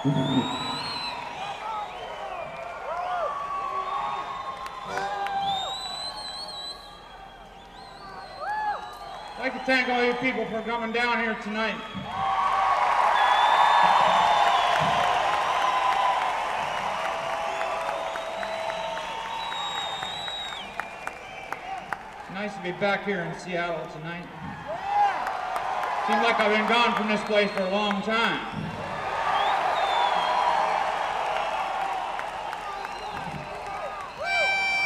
I'd like to thank all you people for coming down here tonight. It's nice to be back here in Seattle tonight. Seems like I've been gone from this place for a long time.